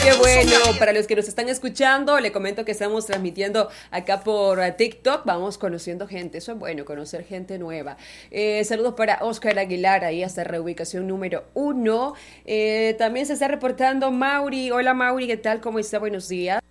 Qué bueno, para los que nos están escuchando, le comento que estamos transmitiendo acá por TikTok, vamos conociendo gente, eso es bueno, conocer gente nueva. Saludos para Oscar Aguilar, ahí hasta reubicación número 1. También se está reportando Mauri, hola Mauri, ¿qué tal? ¿Cómo está? Buenos días.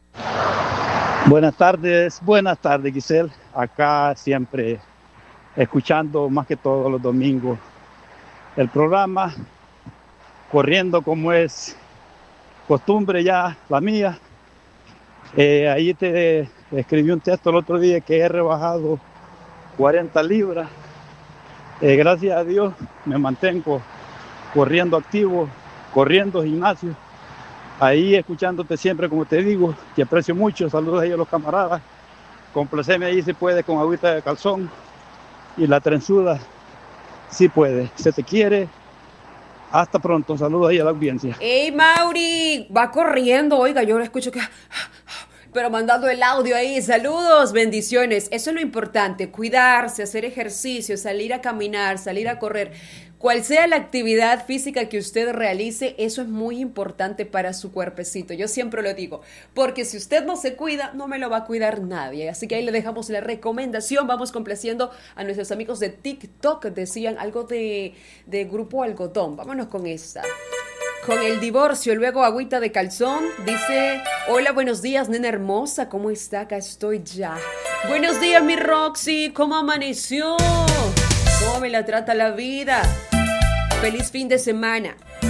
Buenas tardes Giselle, acá siempre escuchando más que todos los domingos el programa, corriendo como es costumbre ya la mía. Ahí te escribí un texto el otro día que he rebajado 40 libras. Gracias a Dios me mantengo corriendo activo, corriendo gimnasio. Ahí escuchándote siempre, como te digo, te aprecio mucho. Saludos ahí a los camaradas. Complaceme ahí si puede con agüita de calzón. Y la trenzuda, si puede. Se te quiere. Hasta pronto. Saludos ahí a la audiencia. ¡Ey, Mauri! Va corriendo, oiga, yo lo escucho que... Pero mandando el audio ahí, saludos, bendiciones. Eso es lo importante, cuidarse, hacer ejercicio, salir a caminar, salir a correr. Cual sea la actividad física que usted realice, eso es muy importante para su cuerpecito. Yo siempre lo digo, porque si usted no se cuida, no me lo va a cuidar nadie. Así que ahí le dejamos la recomendación. Vamos complaciendo a nuestros amigos de TikTok. Decían algo de Grupo Algodón. Vámonos con esta. Con el divorcio, luego agüita de calzón, dice, hola, buenos días, nena hermosa, ¿cómo está? Acá estoy ya. Buenos días, mi Roxy, ¿cómo amaneció? ¿Cómo me la trata la vida? Feliz fin de semana.